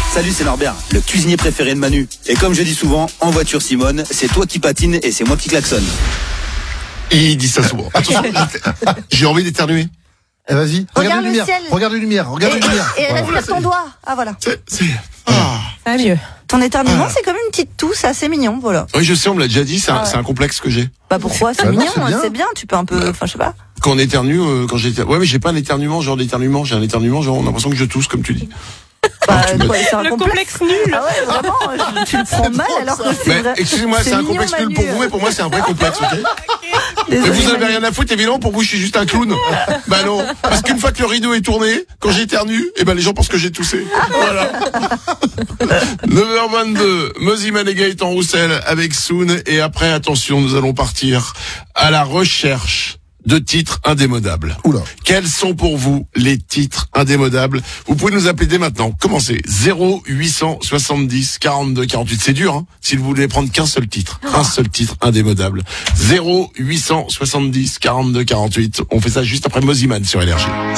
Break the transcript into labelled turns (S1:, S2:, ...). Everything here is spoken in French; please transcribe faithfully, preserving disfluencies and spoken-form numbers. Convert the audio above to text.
S1: Salut, c'est Norbert, le cuisinier préféré de Manu. Et comme je dis souvent, en voiture Simone, c'est toi qui patine et c'est moi qui klaxonne.
S2: Il dit ça souvent. Attention, j'ai envie d'éternuer.
S3: Eh, vas-y, regarde,
S4: Regarde
S3: les
S4: le
S3: lumières,
S4: ciel.
S3: regarde les lumières, regarde les lumières.
S4: Et
S3: Voilà.
S4: vas-y, ton doigt. Ah voilà.
S2: C'est, c'est, ah.
S5: Ah, mieux.
S4: Ton éternuement,
S2: Ah.
S4: c'est comme une petite toux, c'est assez mignon, voilà.
S2: Oui, je sais, on me l'a déjà dit, c'est un,
S4: Ah ouais.
S2: c'est un complexe que j'ai.
S4: Bah pourquoi? C'est
S3: Bah non,
S4: mignon,
S3: c'est bien.
S4: c'est bien, tu peux un peu, enfin je sais pas.
S2: Quand on éternue, euh, quand j'ai, ouais, mais j'ai pas un éternuement, genre d'éternuement, j'ai un éternuement, genre on a l'impression que je tousse, comme tu dis.
S4: Bah,
S2: tu me-
S4: quoi, c'est un
S5: Le
S4: complexe.
S5: complexe nul.
S4: Ah ouais, vraiment, je- tu le prends mal alors que c'est
S2: Mais
S4: vrai.
S2: excusez-moi, c'est, un
S4: mignon,
S2: complexe nul
S4: Manu.
S2: pour vous, mais pour moi c'est un vrai complexe, ok?
S4: Désolé,
S2: Mais vous avez
S4: Manu.
S2: rien à foutre, évidemment, pour vous je suis juste un clown. Bah non, parce qu'une fois que le rideau est tourné, quand j'éternue, eh ben les gens pensent que j'ai toussé. Voilà. neuf heures vingt-deux, Moziman et Gaëtan Roussel avec Soon, et après, attention, nous allons partir à la recherche de titres indémodables.
S3: Oula.
S2: Quels sont pour vous les titres indémodables? Vous pouvez nous appeler dès maintenant. Commencez. zéro huit cent soixante-dix quarante-deux quarante-huit. C'est dur, hein, si vous voulez prendre qu'un seul titre. Un seul titre indémodable. zéro huit cent soixante-dix quarante-deux quarante-huit. On fait ça juste après Moziman sur Énergie.